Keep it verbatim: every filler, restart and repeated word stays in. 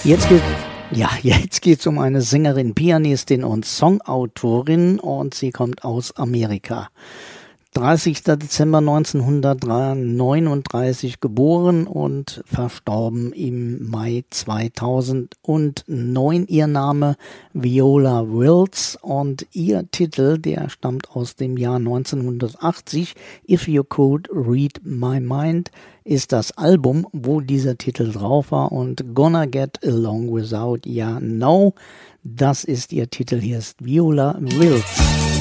Jetzt geht ja, jetzt geht's um eine Sängerin, Pianistin und Songautorin und sie kommt aus Amerika. dreißigster Dezember neunzehnhundertneununddreißig geboren und verstorben im Mai zweitausendneun. Ihr Name Viola Wills und ihr Titel, der stammt aus dem Jahr neunzehnhundertachtzig. If You Could Read My Mind ist das Album, wo dieser Titel drauf war, und Gonna Get Along Without Ya No, das ist ihr Titel. Hier ist Viola Wills.